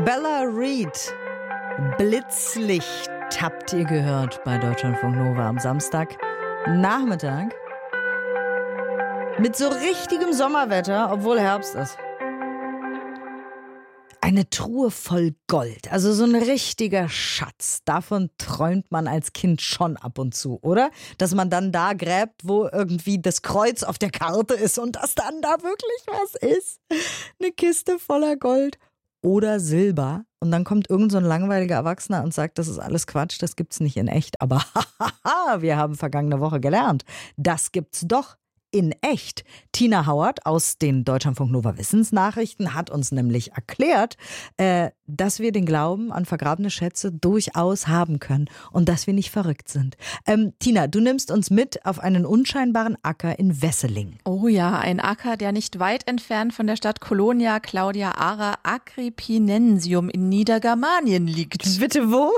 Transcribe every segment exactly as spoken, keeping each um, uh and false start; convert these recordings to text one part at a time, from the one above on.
Bella Reed, Blitzlicht habt ihr gehört bei Deutschlandfunk Nova am Samstag Nachmittag. Mit so richtigem Sommerwetter, obwohl Herbst ist. Eine Truhe voll Gold, also so ein richtiger Schatz. Davon träumt man als Kind schon ab und zu, oder? Dass man dann da gräbt, wo irgendwie das Kreuz auf der Karte ist und dass dann da wirklich was ist. Eine Kiste voller Gold oder Silber. Und dann kommt irgend so ein langweiliger Erwachsener und sagt, das ist alles Quatsch, das gibt's nicht in echt. Aber hahaha, wir haben vergangene Woche gelernt, das gibt's doch in echt. Tina Hauert aus den Deutschlandfunk Nova Wissensnachrichten hat uns nämlich erklärt, äh, dass wir den Glauben an vergrabene Schätze durchaus haben können und dass wir nicht verrückt sind. Ähm, Tina, du nimmst uns mit auf einen unscheinbaren Acker in Wesseling. Oh ja, ein Acker, der nicht weit entfernt von der Stadt Colonia Claudia Ara Agrippinensium in Niedergermanien liegt. Bitte wo?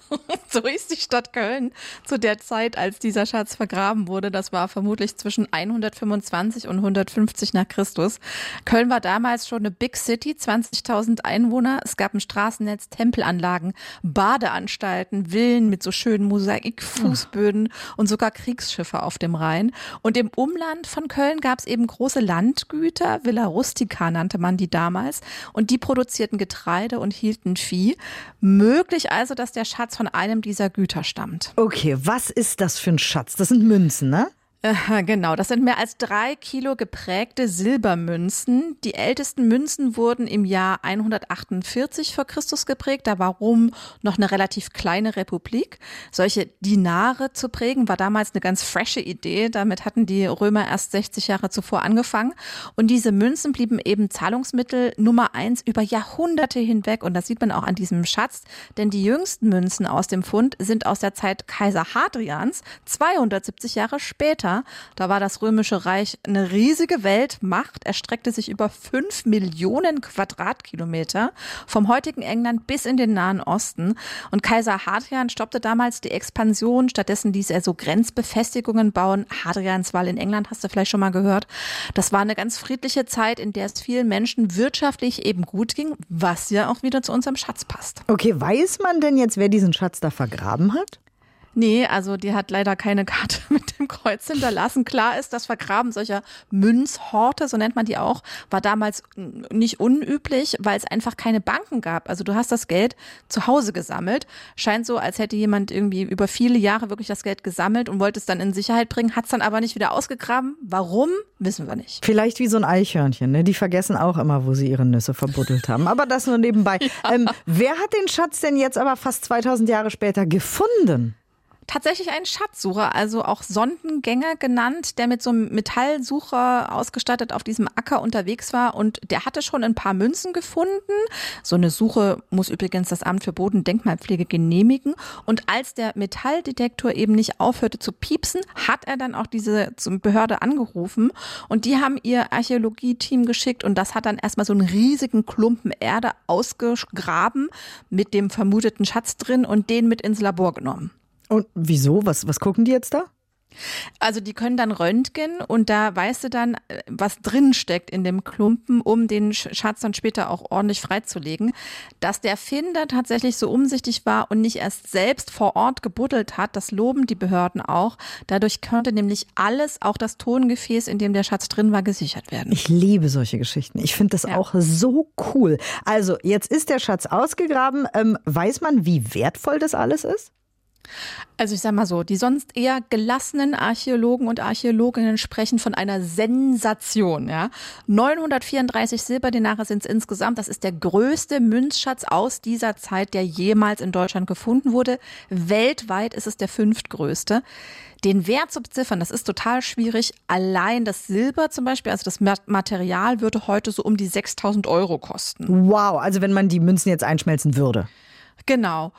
So ist die Stadt Köln zu der Zeit, als dieser Schatz vergraben wurde. Das war vermutlich zwischen hundertfünfundzwanzig und hundertfünfzig nach Christus. Köln war damals schon eine Big City, zwanzigtausend Einwohner. Es gab ein Straßennetz, Tempelanlagen, Badeanstalten, Villen mit so schönen Mosaikfußböden und sogar Kriegsschiffe auf dem Rhein. Und im Umland von Köln gab es eben große Landgüter, Villa Rustica nannte man die damals. Und die produzierten Getreide und hielten Vieh. Möglich also, dass der Schatz von einem dieser Güter stammt. Okay, was ist das für ein Schatz? Das sind Münzen, ne? Äh, genau, das sind mehr als drei Kilo geprägte Silbermünzen. Die ältesten Münzen wurden im Jahr hundertachtundvierzig vor Christus geprägt. Da war Rom noch eine relativ kleine Republik. Solche Dinare zu prägen war damals eine ganz frische Idee. Damit hatten die Römer erst sechzig Jahre zuvor angefangen. Und diese Münzen blieben eben Zahlungsmittel Nummer eins über Jahrhunderte hinweg. Und das sieht man auch an diesem Schatz. Denn die jüngsten Münzen aus dem Fund sind aus der Zeit Kaiser Hadrians, zweihundertsiebzig Jahre später. Da war das Römische Reich eine riesige Weltmacht, erstreckte sich über fünf Millionen Quadratkilometer vom heutigen England bis in den Nahen Osten. Und Kaiser Hadrian stoppte damals die Expansion. Stattdessen ließ er so Grenzbefestigungen bauen. Hadrianswall in England hast du vielleicht schon mal gehört. Das war eine ganz friedliche Zeit, in der es vielen Menschen wirtschaftlich eben gut ging, was ja auch wieder zu unserem Schatz passt. Okay, weiß man denn jetzt, wer diesen Schatz da vergraben hat? Nee, also die hat leider keine Karte mit dem Kreuz hinterlassen. Klar ist, das Vergraben solcher Münzhorte, so nennt man die auch, war damals nicht unüblich, weil es einfach keine Banken gab. Also du hast das Geld zu Hause gesammelt. Scheint so, als hätte jemand irgendwie über viele Jahre wirklich das Geld gesammelt und wollte es dann in Sicherheit bringen, hat es dann aber nicht wieder ausgegraben. Warum? Wissen wir nicht. Vielleicht wie so ein Eichhörnchen, ne? Die vergessen auch immer, wo sie ihre Nüsse verbuddelt haben. Aber das nur nebenbei. Ja. Ähm, wer hat den Schatz denn jetzt aber fast zweitausend Jahre später gefunden? Tatsächlich ein Schatzsucher, also auch Sondengänger genannt, der mit so einem Metallsucher ausgestattet auf diesem Acker unterwegs war und der hatte schon ein paar Münzen gefunden. So eine Suche muss übrigens das Amt für Bodendenkmalpflege genehmigen und als der Metalldetektor eben nicht aufhörte zu piepsen, hat er dann auch diese Behörde angerufen und die haben ihr Archäologie-Team geschickt und das hat dann erstmal so einen riesigen Klumpen Erde ausgegraben mit dem vermuteten Schatz drin und den mit ins Labor genommen. Und wieso? Was, was gucken die jetzt da? Also die können dann röntgen und da weißt du dann, was drin steckt in dem Klumpen, um den Schatz dann später auch ordentlich freizulegen. Dass der Finder tatsächlich so umsichtig war und nicht erst selbst vor Ort gebuddelt hat, das loben die Behörden auch. Dadurch konnte nämlich alles, auch das Tongefäß, in dem der Schatz drin war, gesichert werden. Ich liebe solche Geschichten. Ich finde das ja auch so cool. Also jetzt ist der Schatz ausgegraben. Ähm, weiß man, wie wertvoll das alles ist? Also ich sag mal so, die sonst eher gelassenen Archäologen und Archäologinnen sprechen von einer Sensation. Ja? neunhundertvierunddreißig Silberdinare sind es insgesamt. Das ist der größte Münzschatz aus dieser Zeit, der jemals in Deutschland gefunden wurde. Weltweit ist es der fünftgrößte. Den Wert zu beziffern, das ist total schwierig. Allein das Silber zum Beispiel, also das Material, würde heute so um die sechstausend Euro kosten. Wow, also wenn man die Münzen jetzt einschmelzen würde. Genau.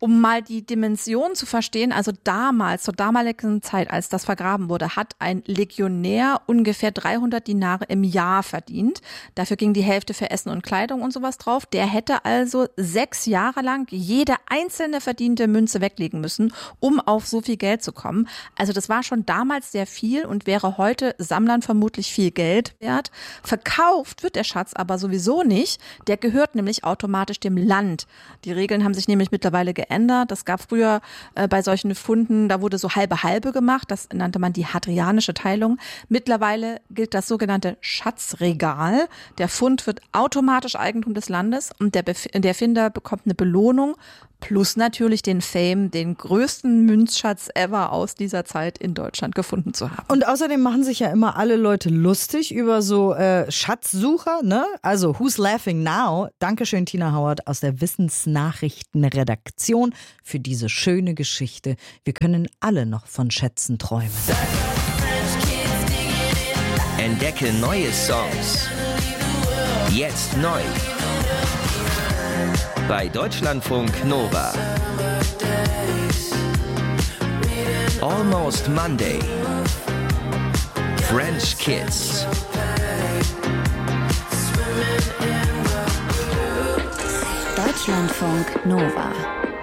Um mal die Dimension zu verstehen, also damals, zur damaligen Zeit, als das vergraben wurde, hat ein Legionär ungefähr dreihundert Dinare im Jahr verdient. Dafür ging die Hälfte für Essen und Kleidung und sowas drauf. Der hätte also sechs Jahre lang jede einzelne verdiente Münze weglegen müssen, um auf so viel Geld zu kommen. Also das war schon damals sehr viel und wäre heute Sammlern vermutlich viel Geld wert. Verkauft wird der Schatz aber sowieso nicht. Der gehört nämlich automatisch dem Land. Die Regeln haben sich nämlich mittlerweile geändert. Das gab früher äh, bei solchen Funden, da wurde so halbe halbe gemacht, das nannte man die hadrianische Teilung. Mittlerweile gilt das sogenannte Schatzregal. Der Fund wird automatisch Eigentum des Landes und der, Bef- der Finder bekommt eine Belohnung plus natürlich den Fame, den größten Münzschatz ever aus dieser Zeit in Deutschland gefunden zu haben. Und außerdem machen sich ja immer alle Leute lustig über so äh, Schatzsucher, ne? Also who's laughing now? Dankeschön, Tina Howard aus der Wissensnachrichtenredaktion für diese schöne Geschichte. Wir können alle noch von Schätzen träumen. Entdecke neue Songs. Jetzt neu. Bei Deutschlandfunk Nova. Almost Monday. French Kids. Deutschlandfunk Nova.